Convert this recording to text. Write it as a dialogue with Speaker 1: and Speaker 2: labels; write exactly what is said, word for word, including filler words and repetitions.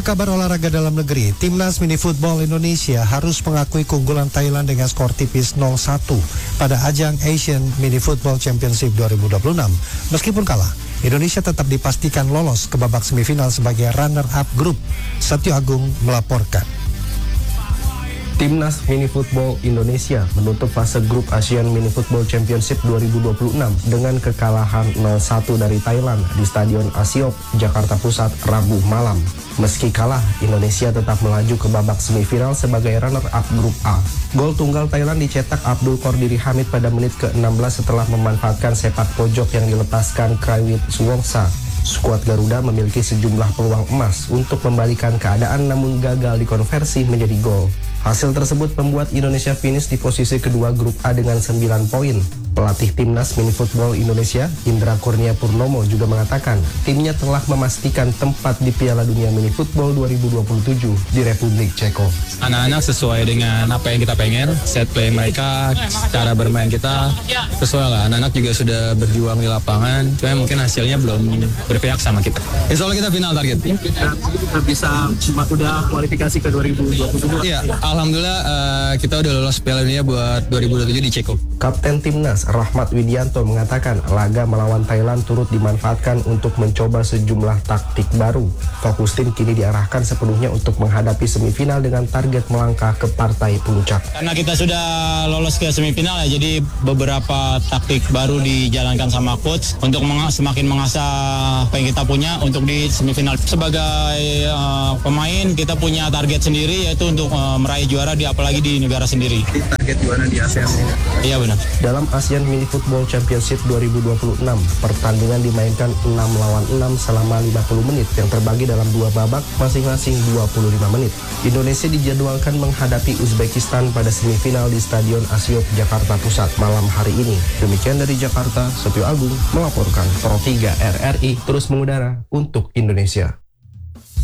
Speaker 1: Kabar olahraga dalam negeri, Timnas Mini Football Indonesia harus mengakui keunggulan Thailand dengan skor tipis nol satu pada ajang Asian Mini Football Championship dua ribu dua puluh enam. Meskipun kalah, Indonesia tetap dipastikan lolos ke babak semifinal sebagai runner-up grup. Setio Agung melaporkan.
Speaker 2: Timnas Mini Football Indonesia menutup fase grup Asian Mini Football Championship dua ribu dua puluh enam dengan kekalahan nol satu dari Thailand di Stadion Asiop, Jakarta Pusat, Rabu malam. Meski kalah, Indonesia tetap melaju ke babak semifinal sebagai runner-up grup A. Gol tunggal Thailand dicetak Abdul Qordiri Hamid pada menit ke enam belas setelah memanfaatkan sepak pojok yang dilepaskan Kraiwit Suwongsa. Skuad Garuda memiliki sejumlah peluang emas untuk membalikan keadaan namun gagal dikonversi menjadi gol. Hasil tersebut membuat Indonesia finish di posisi kedua grup A dengan sembilan poin. Pelatih Timnas Mini Football Indonesia, Indra Kurnia Purnomo, juga mengatakan timnya telah memastikan tempat di Piala Dunia Mini Football dua ribu dua puluh tujuh di Republik Ceko.
Speaker 3: Anak-anak sesuai dengan apa yang kita pengen, set play mereka, cara bermain kita sesuai lah. Anak-anak juga sudah berjuang di lapangan, cuma mungkin hasilnya belum berpihak sama kita. Insya Allah kita final target.
Speaker 4: Kita bisa cuma udah kualifikasi ke dua ribu dua puluh tujuh.
Speaker 3: Iya, alhamdulillah uh, kita udah lolos Piala Dunia buat dua ribu dua puluh tujuh di Ceko.
Speaker 2: Kapten Timnas Rahmat Widianto mengatakan laga melawan Thailand turut dimanfaatkan untuk mencoba sejumlah taktik baru. Fokus tim kini diarahkan sepenuhnya untuk menghadapi semifinal dengan target melangkah ke partai puncak.
Speaker 3: Karena kita sudah lolos ke semifinal ya, jadi beberapa taktik baru dijalankan sama coach untuk meng- semakin mengasah apa yang kita punya untuk di semifinal. Sebagai uh, pemain kita punya target sendiri yaitu untuk uh, meraih juara di apalagi di negara sendiri.
Speaker 4: Target juara di ASEAN ini.
Speaker 3: Iya benar.
Speaker 2: Dalam Asian Mini Football Championship dua ribu dua puluh enam, pertandingan dimainkan enam lawan enam selama lima puluh menit yang terbagi dalam dua babak masing-masing dua puluh lima menit. Indonesia dijadwalkan menghadapi Uzbekistan pada semifinal di Stadion Asiop, Jakarta Pusat malam hari ini. Demikian dari Jakarta, Setio Agung melaporkan. Pro tiga R R I terus mengudara untuk Indonesia.